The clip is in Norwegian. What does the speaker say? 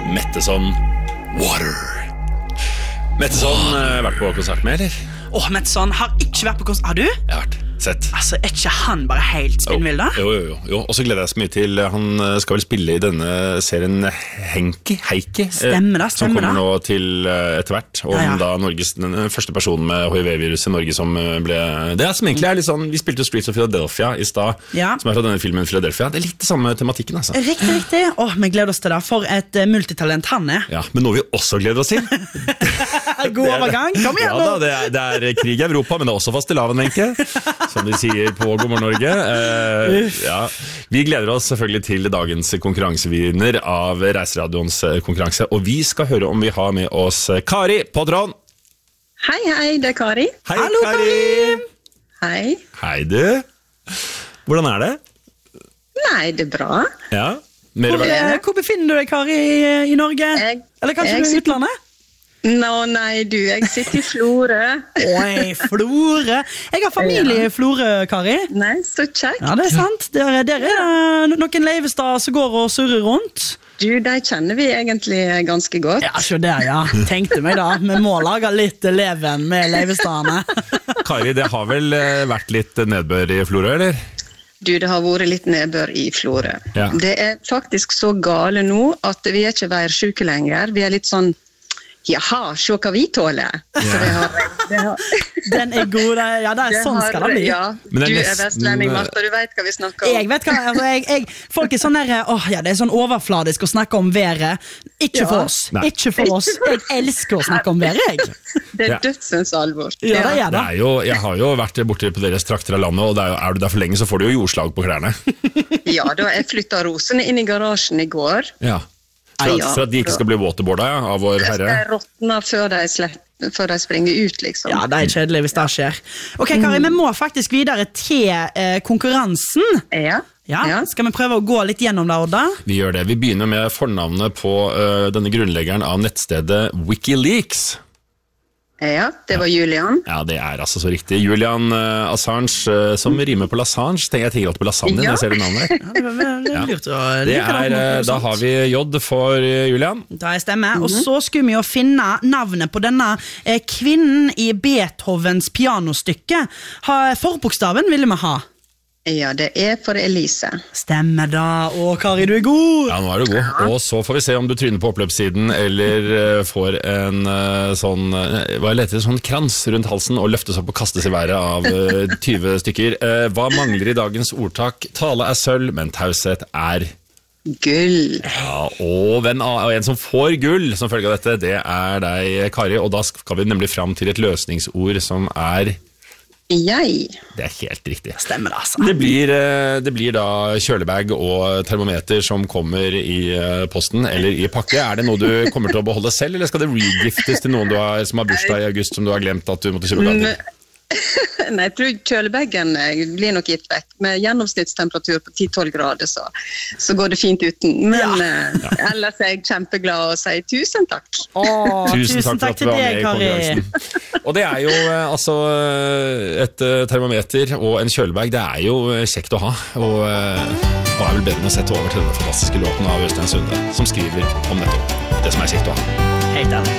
Metteson Water. Metteson, vært på konsert med, eller? Metteson har ikke vært på konsert. Har du? Jeg har vært. Sett. Altså, ikke han bare helt spinnvill da? Jo. Og så gleder jeg så mye til han skal vel spille i denne serien Heike. Stemmer da. Som kommer nå til etter hvert. Om da den første personen med HIV-virus i Norge som ble... Det som egentlig litt sånn, vi spilte Streets of Philadelphia i sted, som fra denne filmen Philadelphia. Det litt det samme tematikken, altså. Riktig. Vi gleder oss til det, for et multitalent han er. Ja, men noe vi også gleder oss til. God overgang, kom igjen nå! Ja da, det krig i Europa, men det er også fastelavn, Wenche. Som de sier på God morgen Norge. Vi gleder oss selvfølgelig til dagens konkurransevinner av Reiseradioens konkurranse, og vi skal høre om vi har med oss Kari på tråden. Hei, det er Kari. Hei, hallo, Kari. Hei du. Hvordan er det? Nei, det er bra. Ja. Hvor befinner du deg, Kari, i Norge? Eller kanskje du er i utlandet? Nei, jeg sitter i Florø. Oi, Florø. Jeg har familie i Florø, Kari. Nei, så kjekt. Ja, det er sant. Der er det noen Leivestad som går og surrer rundt. Du, de kjenner vi egentlig ganske godt. Ja, så der, tenkte meg da. Vi må lage litt leven med Leivestadene. Kari, det har vel vært litt nedbør i Florø, eller? Du, det har vært litt nedbør i Florø. Ja. Det er faktisk så gale nå at vi er ikke værsjuke lenger. Vi er litt sånn, jaha, se hva vi tåler. Den er god, ja, det er sånn skal det bli. Ja, du er vestlending, Martha, du vet hva vi snakker om. Jeg vet hva, folk er sånn der, det er sånn overfladisk å snakke om været. Ikke for oss, ikke for oss. Jeg elsker å snakke om været, jeg. Det er dødsens alvor. Ja, det er det. Jeg har jo vært borte på deres trakter av landet, og er du der for lenge, så får du jo jordslag på klærne. Ja, da jeg flyttet rosene inn i garasjen i går. Ja. For at de ikke skal bli waterboarda av vår herre. Det skal råtne før de springer ut, liksom. Ja, det er kjedelig hvis det skjer. Ok, Kari, vi må faktisk videre til konkurransen. Ja. Skal vi prøve å gå litt gjennom det, Odda? Vi gjør det. Vi begynner med fornavnet på denne grunnleggeren av nettstedet Wikileaks. Ja, det var Julian. Ja, det er altså så riktig. Julian Assange, som rimer på Lassange. Jeg tenker alltid på lasagne, når jeg ser det navnet der. Da har vi J for Julian. Det stemmer. Og så skulle vi jo finne navnet på denne kvinnen i Beethovens pianostykke. Forbokstaven ville vi ha. Ja, det er for Elise. Stemmer da. Å, Kari, du er god. Ja, nå er du god. Og så får vi se om du tryner på oppløpssiden, eller får en sånn, hva heter det, sånn krans rundt halsen, og løftes opp og kastes i været av 20 stykker. Hva mangler i dagens ordtak? Tale er sølv, men taushet er... gull. Ja, og en som får gull som følge av dette, det er deg, Kari, og da skal vi nemlig fram til et løsningsord som er... Jeg. Det er helt riktig. Stemmer altså. Det blir da kjølebag og termometer som kommer i posten eller i pakke. Er det noe du kommer til å beholde selv, eller skal det regiftes til noen som har bursdag i august som du har glemt at du måtte kjøpe gave til? Nei, jeg tror kjølebagen blir nok gitt vekk. Med gjennomsnittstemperatur på 10-12 grader, så går det fint uten. Men ellers er jeg kjempeglad og sier tusen takk. Tusen takk til deg, Kari. Og det er jo altså et termometer og en kjølebag, det er jo kjekt å ha. Og hva er vel bedre enn å sette over til denne fantastiske låten av Øystein Sunde, som skriver om nettopp det som er kjekt å ha. Helt ærlig.